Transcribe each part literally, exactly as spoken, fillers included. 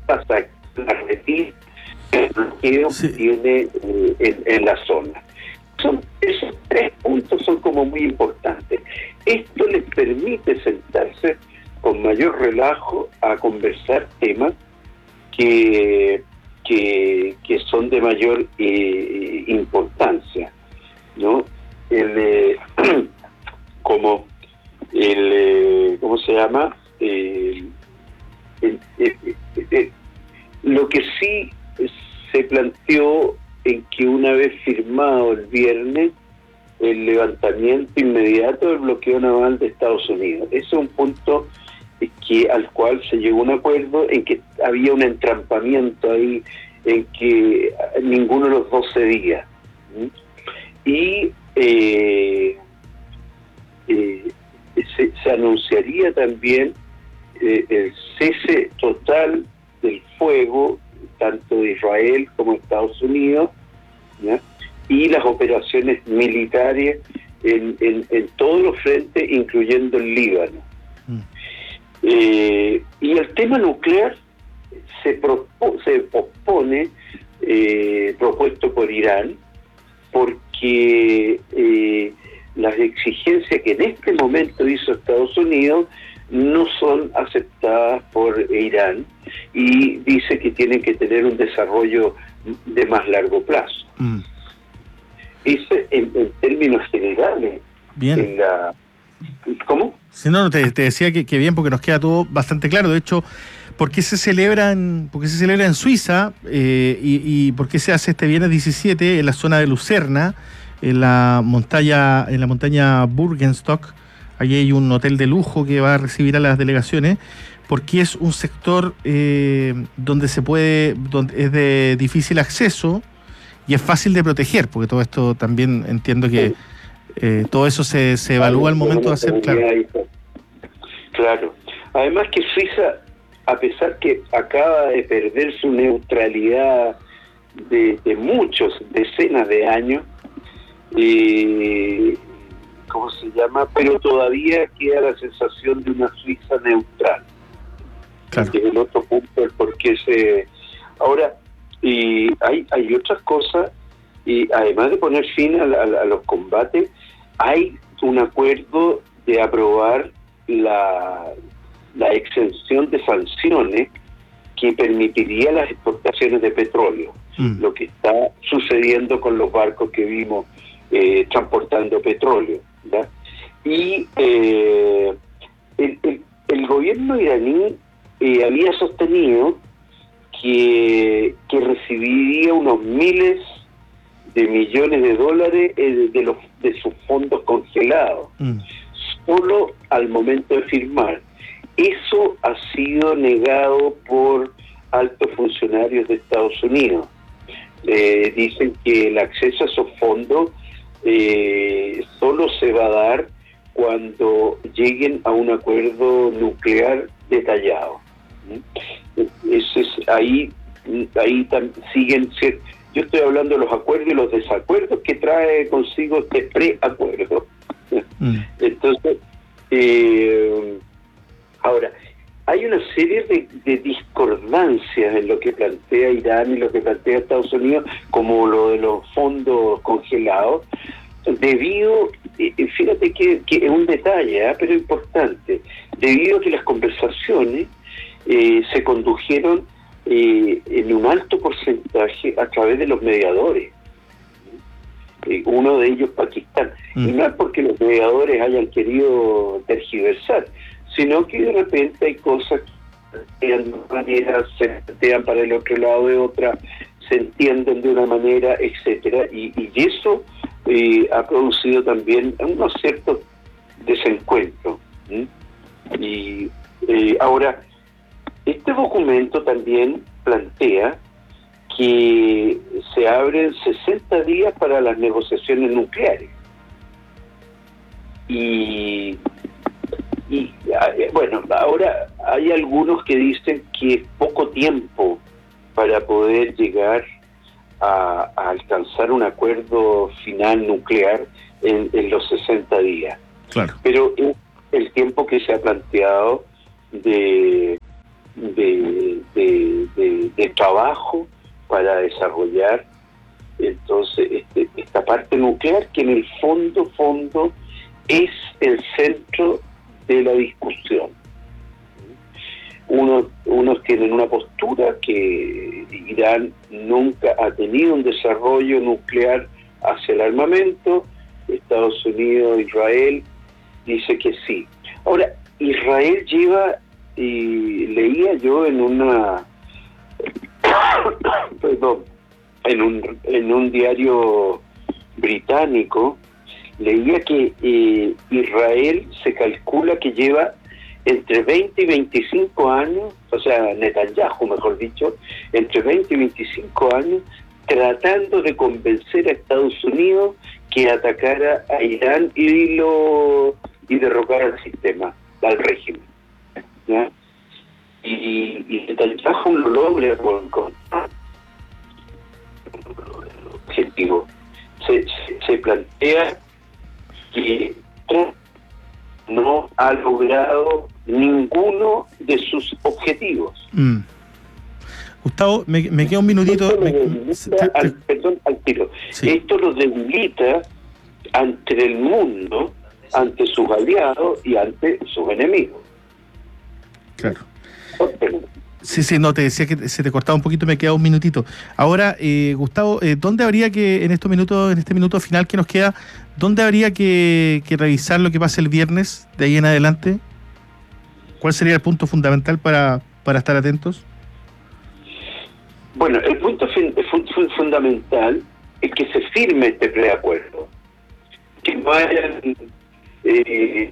pasa a repetir el bloqueo sí. que tiene eh, en, en la zona. Son, esos tres puntos son como muy importantes. Esto les permite sentarse con mayor relajo a conversar temas que, que, que son de mayor eh, importancia, ¿no? El, eh, como el, eh, ¿cómo se llama? Eh, el, el, el, el, lo que sí se planteó en que una vez firmado el viernes el levantamiento inmediato del bloqueo naval de Estados Unidos. Ese es un punto que al cual se llegó a un acuerdo en que había un entrampamiento ahí en que ninguno de los dos cedía. Y eh, eh, se, se anunciaría también eh, el cese total del fuego tanto de Israel como de Estados Unidos, ¿ya? Y las operaciones militares en, en, en todos los frentes, incluyendo el Líbano. Mm. Eh, y el tema nuclear se, propo- se pospone, eh, propuesto por Irán, porque eh, las exigencias que en este momento hizo Estados Unidos no son aceptadas por Irán y dice que tienen que tener un desarrollo de más largo plazo. Mm. Eso en, en términos generales. Bien. En la, ¿Cómo? Sí, no, te, te decía que, que bien, porque nos queda todo bastante claro. De hecho, ¿por qué se celebra en, por qué se celebra en Suiza eh, y, y por qué se hace este viernes diecisiete en la zona de Lucerna, en la montaña, en la montaña Burgenstock? Allí hay un hotel de lujo que va a recibir a las delegaciones, porque es un sector eh, donde se puede, donde es de difícil acceso y es fácil de proteger, porque todo esto también entiendo que eh, todo eso se, se evalúa al momento de hacer, claro. Claro. Además que Suiza, a pesar que acaba de perder su neutralidad de, de muchos, decenas de años, eh, ¿cómo se llama? Pero todavía queda la sensación de una Suiza neutral. Claro. Que es el otro punto, el por qué se... Ahora, y hay hay otras cosas, y además de poner fin a, a, a los combates, hay un acuerdo de aprobar la, la exención de sanciones que permitiría las exportaciones de petróleo, mm. lo que está sucediendo con los barcos que vimos eh, transportando petróleo, ¿verdad? Y eh, el, el, el gobierno iraní eh, había sostenido que, que recibiría unos miles de millones de dólares eh, de los de sus fondos congelados, mm. solo al momento de firmar. Eso ha sido negado por altos funcionarios de Estados Unidos. Eh, dicen que el acceso a esos fondos eh, solo se va a dar cuando lleguen a un acuerdo nuclear detallado. Eso es, ahí ahí tam, siguen yo estoy hablando de los acuerdos y los desacuerdos que trae consigo este preacuerdo. Mm. Entonces eh, ahora hay una serie de, de discordancias en lo que plantea Irán y lo que plantea Estados Unidos, como lo de los fondos congelados, debido, eh, fíjate que, que es un detalle, ¿eh? pero importante, debido a que las conversaciones eh, se condujeron eh, en un alto porcentaje a través de los mediadores. Eh, uno de ellos Pakistán. Mm. Y no es porque los mediadores hayan querido tergiversar, sino que de repente hay cosas que de una manera se plantean para el otro lado de otra, se entienden de una manera, etcétera, y, y eso eh, ha producido también unos ciertos desencuentros. ¿sí? Y eh, ahora, este documento también plantea que se abren sesenta días para las negociaciones nucleares. Y Y bueno, ahora hay algunos que dicen que es poco tiempo para poder llegar a, a alcanzar un acuerdo final nuclear en, en los sesenta días. Claro. Pero es el tiempo que se ha planteado de, de, de, de trabajo para desarrollar entonces este, esta parte nuclear que en el fondo, fondo es el centro de la discusión. Uno, unos tienen una postura que Irán nunca ha tenido un desarrollo nuclear hacia el armamento. Estados Unidos, Israel dice que sí. Ahora, Israel lleva, y leía yo en una perdón, en un en un diario británico, leía que eh, Israel se calcula que lleva entre veinte y veinticinco años, o sea, Netanyahu, mejor dicho, entre veinte y veinticinco años, tratando de convencer a Estados Unidos que atacara a Irán y lo y derrocara al sistema, al régimen, ¿ya? Y, y Netanyahu lo logra con, con objetivo. Se, se, se plantea que no ha logrado ninguno de sus objetivos. Mm. Gustavo, me, me queda un minutito. Esto, me, debilita, te, te, al, perdón, al tiro. Sí. Esto lo debilita ante el mundo, ante sus aliados y ante sus enemigos. Claro. Sí, sí, no, te decía que se te cortaba un poquito, me queda un minutito. Ahora, eh, Gustavo, eh, ¿dónde habría que, en estos minutos, en este minuto final que nos queda, dónde habría que, que revisar lo que pase el viernes de ahí en adelante? ¿Cuál sería el punto fundamental para, para estar atentos? Bueno, el punto fin, fun, fun, fundamental es que se firme este preacuerdo, que no haya eh,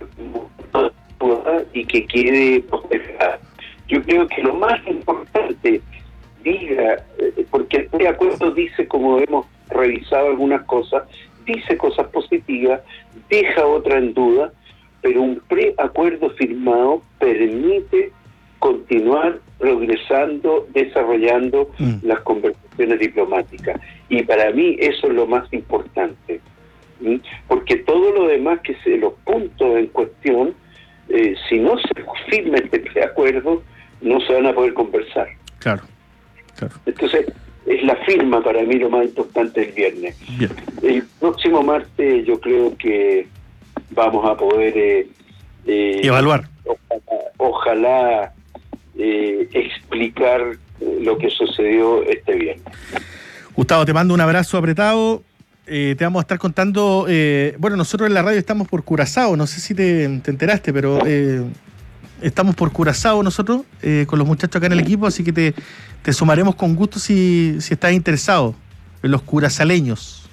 y que quede postergado. Yo creo que lo más importante, diga, porque el preacuerdo dice, como hemos revisado algunas cosas, dice cosas positivas, deja otra en duda, pero un preacuerdo firmado permite continuar progresando, desarrollando mm. las conversaciones diplomáticas. Y para mí eso es lo más importante, ¿sí? Porque todo lo demás, que se, los puntos en cuestión, eh, si no se firma este preacuerdo, no se van a poder conversar. Claro, claro. Entonces, es la firma para mí lo más importante el viernes. Bien. El próximo martes yo creo que vamos a poder eh, eh, evaluar. Ojalá, ojalá eh, explicar lo que sucedió este viernes. Gustavo, te mando un abrazo apretado. Eh, te vamos a estar contando. Eh, bueno, nosotros en la radio estamos por Curazao. No sé si te, te enteraste, pero eh, estamos por Curazao nosotros, eh, con los muchachos acá en el equipo, así que te, te sumaremos con gusto si, si estás interesado en los curazaleños.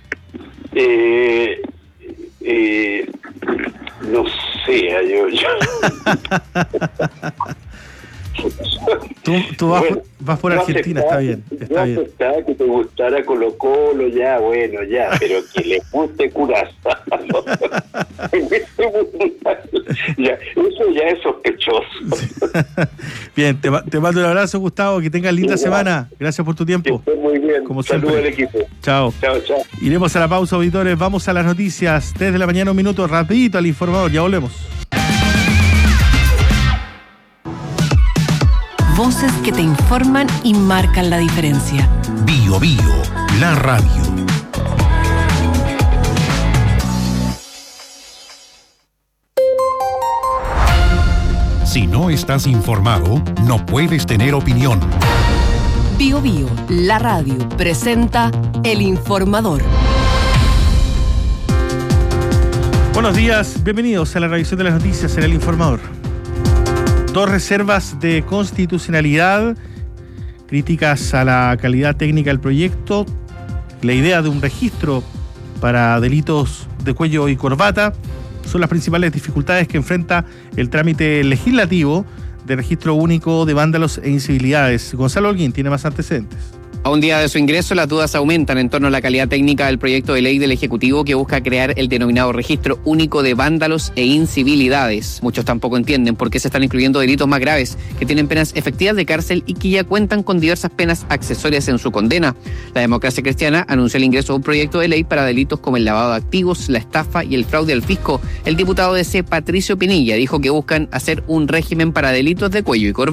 Eh, eh, no sé, yo... yo... Tú, tú vas, bueno, vas por Argentina, está bien. Está bien. Estaba que te gustara Colo Colo, ya, bueno, ya, pero que le guste Curazao. Ya, eso ya es sospechoso. Bien, te, te mando un abrazo, Gustavo, que tengas linda sí, semana. Gracias por tu tiempo. Que estés muy bien. Como Saludos al equipo. Chao. Chao, chao. Iremos a la pausa, auditores. Vamos a las noticias. Desde la mañana, un minuto, rapidito al informador. Ya volvemos. Voces que te informan y marcan la diferencia. Bio Bio, la radio. Si no estás informado, no puedes tener opinión. Bio Bio, la radio, presenta El Informador. Buenos días, bienvenidos a la revisión de las noticias en El Informador. Dos reservas de constitucionalidad, críticas a la calidad técnica del proyecto, la idea de un registro para delitos de cuello y corbata, son las principales dificultades que enfrenta el trámite legislativo de registro único de vándalos e incivilidades. Gonzalo Holguín tiene más antecedentes. A un día de su ingreso, las dudas aumentan en torno a la calidad técnica del proyecto de ley del Ejecutivo que busca crear el denominado Registro Único de Vándalos e Incivilidades. Muchos tampoco entienden por qué se están incluyendo delitos más graves, que tienen penas efectivas de cárcel y que ya cuentan con diversas penas accesorias en su condena. La Democracia Cristiana anunció el ingreso de un proyecto de ley para delitos como el lavado de activos, la estafa y el fraude al fisco. El diputado de C, Patricio Pinilla, dijo que buscan hacer un régimen para delitos de cuello y corbata.